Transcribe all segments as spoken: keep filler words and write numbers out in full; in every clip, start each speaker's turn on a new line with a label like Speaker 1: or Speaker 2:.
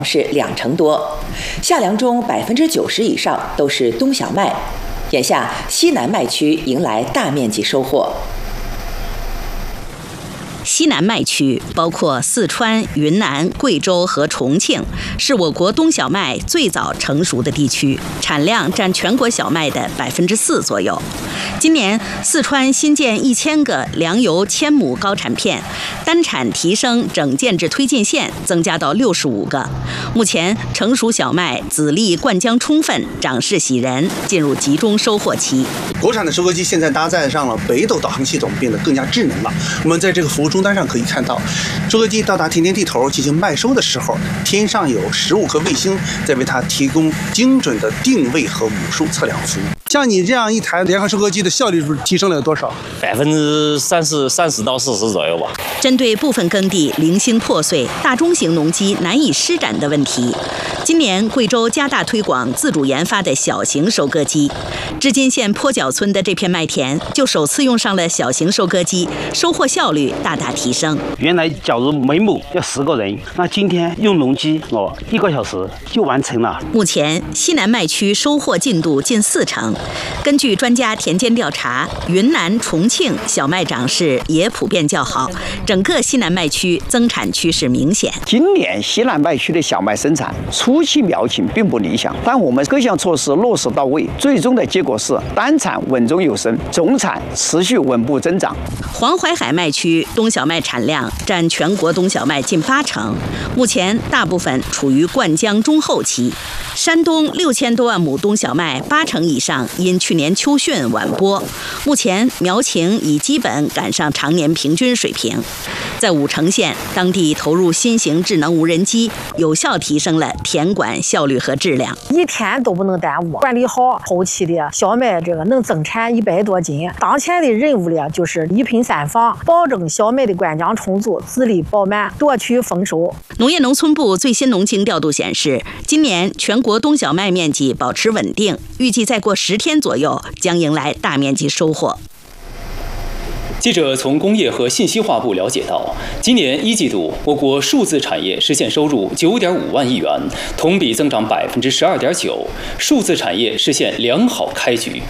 Speaker 1: 是两成多，夏粮中百分之九十以上都是冬小麦。眼下西南麦区迎来大面积收获。
Speaker 2: 西南麦区包括四川、云南、贵州和重庆，是我国冬小麦最早成熟的地区，产量占全国小麦的百分之四左右。今年，四川新建一千个粮油千亩高产片，单产提升整建制推进线增加到六十五个。目前，成熟小麦籽粒灌浆充分，长势喜人，进入集中收获期。
Speaker 3: 国产的收割机现在搭载上了北斗导航系统，变得更加智能了。我们在这个服务终端上可以看到，收割机到达田间地头进行麦收的时候，天上有十五颗卫星在为它提供精准的定位和武术测量服务。像你这样一台联合收割机的效率是提升了有多少？
Speaker 4: 百分之三十、三十到四十左右吧。
Speaker 2: 针对部分耕地零星破碎、大中型农机难以施展的问题，今年贵州加大推广自主研发的小型收割机。织金县坡脚村的这片麦田就首次用上了小型收割机，收获效率大大提升。
Speaker 5: 原来假如每亩要十个人，那今天用农机哦，一个小时就完成了。
Speaker 2: 目前西南麦区收获进度近四成。根据专家田间调查，云南、重庆小麦长势也普遍较好，整个西南麦区增产趋势明显。
Speaker 6: 今年西南麦区的小麦生产初期苗情并不理想，但我们各项措施落实到位，最终的结果是单产稳中有升，总产持续稳步增长。
Speaker 2: 黄淮海麦区冬小麦产量占全国冬小麦近八成，目前大部分处于灌浆中后期。山东六千多万亩冬小麦，八成以上因去年秋汛晚播，目前苗情已基本赶上常年平均水平。在武城县，当地投入新型智能无人机，有效提升了田管效率和质量，
Speaker 7: 一天都不能耽误。管理好后期的小麦，这个能增产一百多斤。当前的任务呢，就是一品三防，保证小麦的灌浆充足，籽粒饱满，夺取丰收。
Speaker 2: 农业农村部最新农情调度显示，今年全国冬小麦面积保持稳定，预计再过十天左右将迎来大面积收获。
Speaker 8: 记者从工业和信息化部了解到，今年一季度，我国数字产业实现收入九点五万亿元，同比增长百分之十二点九，数字产业实现良好开局。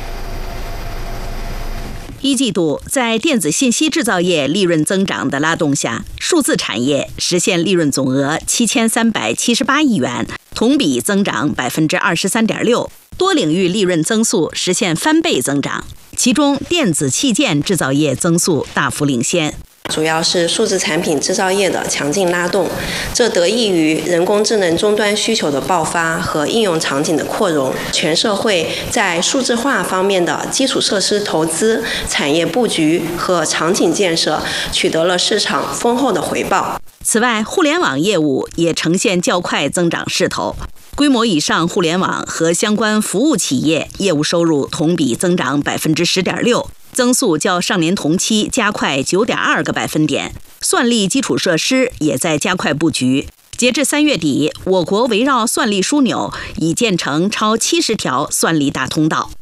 Speaker 2: 一季度，在电子信息制造业利润增长的拉动下，数字产业实现利润总额七千三百七十八亿元，同比增长百分之二十三点六，多领域利润增速实现翻倍增长。其中，电子器件制造业增速大幅领先。
Speaker 9: 主要是数字产品制造业的强劲拉动，这得益于人工智能终端需求的爆发和应用场景的扩容。全社会在数字化方面的基础设施投资、产业布局和场景建设取得了市场丰厚的回报。
Speaker 2: 此外，互联网业务也呈现较快增长势头。规模以上互联网和相关服务企业业务收入同比增长百分之十点六，增速较上年同期加快九点二个百分点。算力基础设施也在加快布局。截至三月底，我国围绕算力枢纽已建成超七十条算力大通道。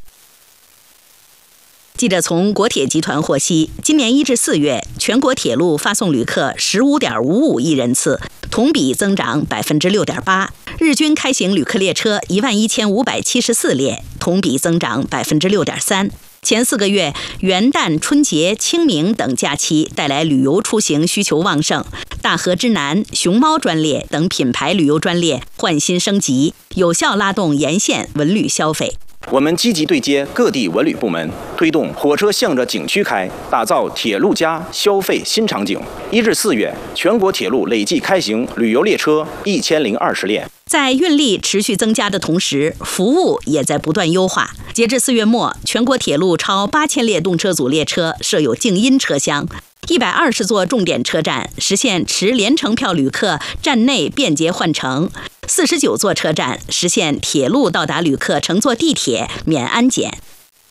Speaker 2: 记者从国铁集团获悉，今年一至四月，全国铁路发送旅客十五点五五亿人次，同比增长百分之六点八。日均开行旅客列车一万一千五百七十四列，同比增长百分之六点三。前四个月，元旦、春节、清明等假期带来旅游出行需求旺盛，大河之南、熊猫专列等品牌旅游专列换新升级，有效拉动沿线文旅消费。
Speaker 10: 我们积极对接各地文旅部门，推动火车向着景区开，打造铁路加消费新场景。一至四月，全国铁路累计开行旅游列车一千零二十列。
Speaker 2: 在运力持续增加的同时，服务也在不断优化。截至四月末，全国铁路超八千列动车组列车设有静音车厢，一百二十座重点车站实现持联程票旅客站内便捷换乘，四十九座车站实现铁路到达旅客乘坐地铁免安检。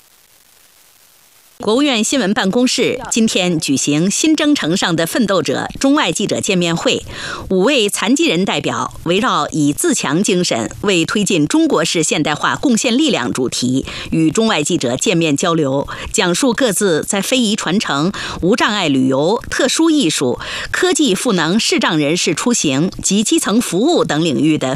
Speaker 2: 国务院新闻办公室今天举行新征程上的奋斗者中外记者见面会，五位残疾人代表围绕以自强精神为推进中国式现代化贡献力量主题，与中外记者见面交流，讲述各自在非遗传承、无障碍旅游、特殊艺术、科技赋能视障人士出行及基层服务等领域的